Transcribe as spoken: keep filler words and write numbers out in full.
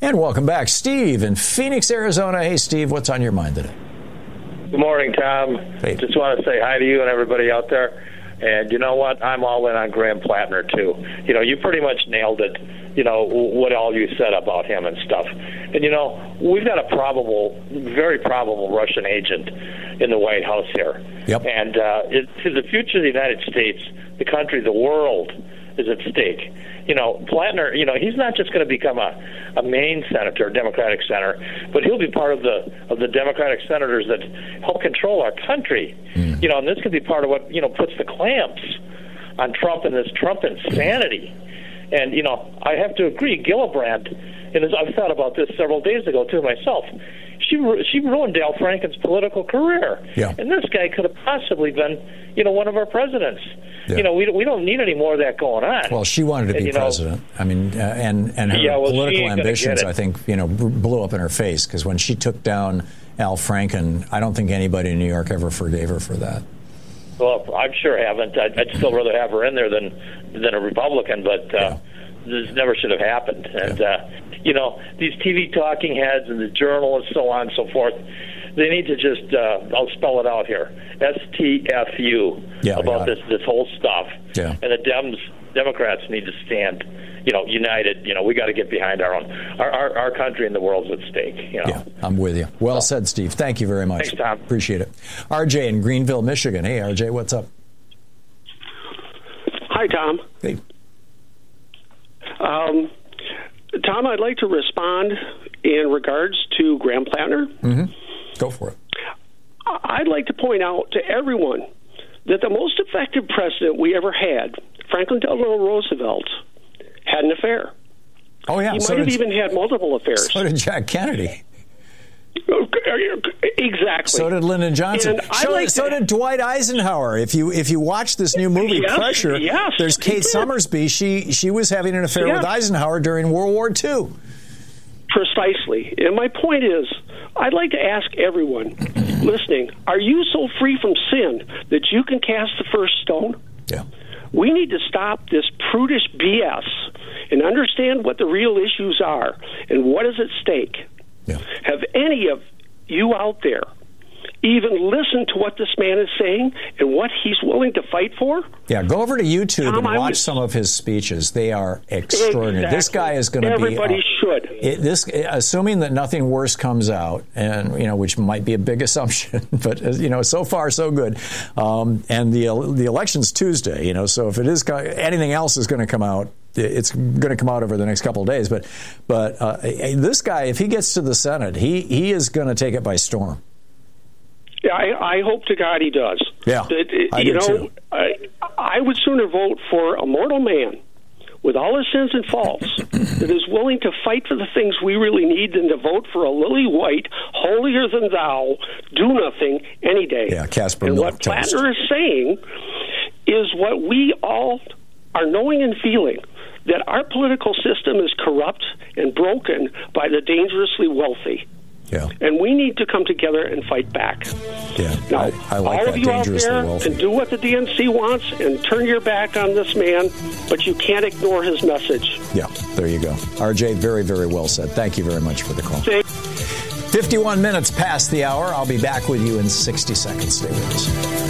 And welcome back. Steve in Phoenix, Arizona. Hey, Steve, what's on your mind today? Good morning, Tom. Hey. Just want to say hi to you and everybody out there. And you know what? I'm all in on Graham Plattner, too. You know, you pretty much nailed it, you know, what all you said about him and stuff. And, you know, we've got a probable, very probable Russian agent in the White House here. Yep. And uh, it, to the future of the United States, the country, the world is at stake. You know, Plattner, you know, he's not just going to become a, a Maine senator, a Democratic senator, but he'll be part of the of the Democratic senators that help control our country. Mm. You know, and this could be part of what, you know, puts the clamps on Trump and this Trump insanity. And, you know, I have to agree, Gillibrand, and as I've thought about this several days ago, too, myself, she she ruined Al Franken's political career. Yeah. And this guy could have possibly been, you know, one of our presidents. Yeah. You know, we we don't need any more of that going on. Well, she wanted to be and, president. Know, I mean, uh, and and her yeah, well, political ambitions, I think, you know, blew up in her face because when she took down Al Franken, I don't think anybody in New York ever forgave her for that. Well, I'm sure haven't. I'd, I'd still rather have her in there than than a Republican, but uh, yeah. this never should have happened. And yeah. uh, you know, these T V talking heads and the journalists, so on and so forth. They need to just, uh, I'll spell it out here, S T F U yeah, about this, this whole stuff. Yeah. And the Dems, Democrats need to stand, you know, united. You know, we got to get behind our own. Our, our our country and the world's at stake, you know. Yeah, I'm with you. Well said, Steve. Thank you very much. Thanks, Tom. Appreciate it. R J in Greenville, Michigan. Hey, R J, what's up? Hi, Tom. Hey. Um, Tom, I'd like to respond in regards to Graham Plattner. Mm-hmm. Go for it. I'd like to point out to everyone that the most effective president we ever had, Franklin Delano Roosevelt, had an affair. Oh, yeah. He so might have did, even had multiple affairs. So did Jack Kennedy. Exactly. So did Lyndon Johnson. So, like so did Dwight Eisenhower. If you if you watch this new movie, yes, Pressure, yes, there's Kate Summersby. She she was having an affair yes. with Eisenhower during World War Two. Precisely. And my point is, I'd like to ask everyone listening, are you so free from sin that you can cast the first stone? Yeah. We need to stop this prudish B S and understand what the real issues are and what is at stake. Yeah. Have any of you out there even listened to what this man is saying and what he's willing to fight for? Yeah, go over to YouTube Tom, and watch would, some of his speeches. They are extraordinary. Exactly. This guy is going to be... Everybody uh, should. It, this, assuming that nothing worse comes out, and you know, which might be a big assumption, but you know, so far so good. Um, and the the election's Tuesday, you know, so if it is anything else is going to come out, it's going to come out over the next couple of days. But but uh, this guy, if he gets to the Senate, he he is going to take it by storm. Yeah, I, I hope to God he does. Yeah, it, it, I you do know, too. I, I would sooner vote for a mortal man with all his sins and faults that is willing to fight for the things we really need than to vote for a lily white, holier than thou, do nothing any day. Yeah, Casper and milk what toast. Plattner is saying is what we all are knowing and feeling, that our political system is corrupt and broken by the dangerously wealthy. Yeah. And we need to come together and fight back. Yeah, now, I, I like all that, of you out dangerously there wealthy. can do what the D N C wants and turn your back on this man, but you can't ignore his message. Yeah, there you go. R J, very, very well said. Thank you very much for the call. Say- fifty-one minutes past the hour. I'll be back with you in sixty seconds. Stay with us.